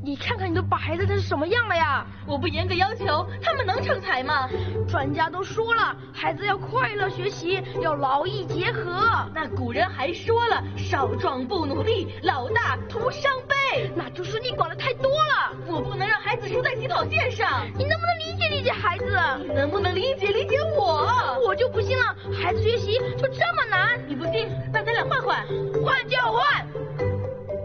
你看看你都把孩子成什么样了呀？ 我不严格要求，他们能成才吗？ 专家都说了，孩子要快乐学习，要劳逸结合。 那古人还说了，少壮不努力，老大徒伤悲。 那就是你管的太多了。 我不能让孩子输在起跑线上。 你能不能理解孩子？ 你能不能理解我？ 我就不信了，孩子学习就这么难。 你不信，那咱俩换换。 换就换。